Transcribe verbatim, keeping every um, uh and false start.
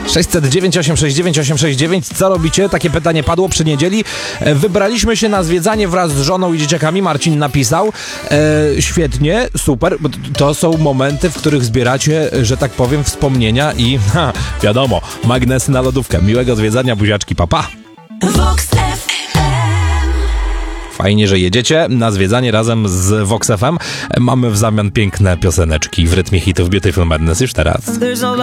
sześćset dziewięć osiem sześć dziewięć osiem sześć dziewięć. Co robicie? Takie pytanie padło przy niedzieli. E, wybraliśmy się na zwiedzanie wraz z żoną i dzieciakami. Marcin napisał. E, świetnie, super. Bo to są momenty, w których zbieracie, że tak powiem, wspomnienia i ha, wiadomo, magnesy na lodówkę. Miłego zwiedzania, buziaczki, papa. Vox F M. Fajnie, że jedziecie na zwiedzanie razem z Vox F M. Mamy w zamian piękne pioseneczki w rytmie hitów Beautiful Madness już teraz.